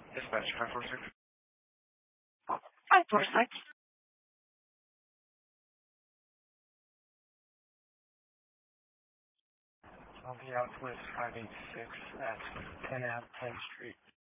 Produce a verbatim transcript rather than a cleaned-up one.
Dispatch five four six. Five four six. I'll be out with five eight six at ten Ave, tenth Street.